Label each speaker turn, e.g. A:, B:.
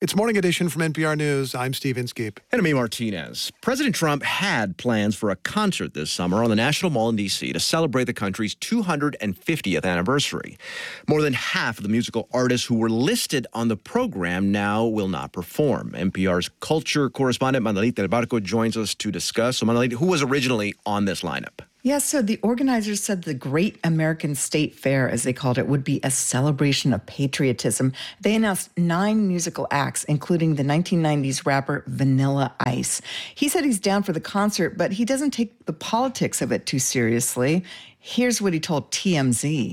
A: It's Morning Edition from NPR News. I'm Steve Inskeep.
B: And I'm A. Martinez. President Trump had plans for a concert this summer on the National Mall in D.C. to celebrate the country's 250th anniversary. More than half of the musical artists who were listed on the program now will not perform. NPR's culture correspondent Manolita Del Barco joins us to discuss. So, Manolita, who was originally on this lineup?
C: Yes, so the organizers said the Great American State Fair, as they called it, would be a celebration of patriotism. They announced 9 musical acts, including the 1990s rapper Vanilla Ice. He said he's down for the concert, but he doesn't take the politics of it too seriously. Here's what he told TMZ.